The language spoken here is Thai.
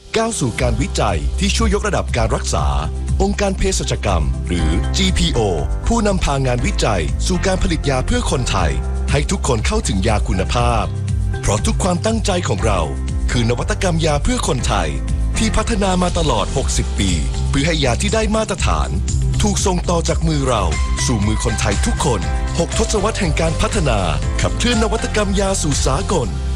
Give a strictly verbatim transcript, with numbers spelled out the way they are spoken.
ก้าวสู่การวิจัยที่ช่วยยกระดับการรักษาองค์การเภสัชกรรมหรือ จี พี โอ ผู้นำพางานวิจัยสู่การผลิตยาเพื่อคนไทยให้ทุกคนเข้าถึงยาคุณภาพเพราะทุกความตั้งใจของเราคือนวัตกรรมยาเพื่อคนไทยที่พัฒนามาตลอดหกสิบปีเพื่อให้ยาที่ได้มาตรฐานถูกส่งต่อจากมือเราสู่มือคนไทยทุกคนหกทศวรรษแห่งการพัฒนาขับเคลื่อนนวัตกรรมยาสู่สากล